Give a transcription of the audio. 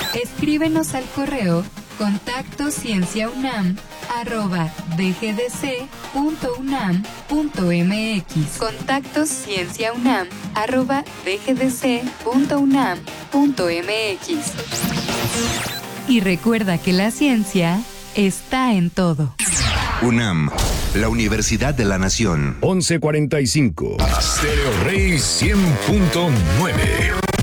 Escríbenos al correo contactoscienciaunam@dgdc.unam.mx. contactoscienciaunam@dgdc.unam.mx. Y recuerda que la ciencia está en todo. UNAM, la Universidad de la Nación. 11:45. Stereo Rey 100.9.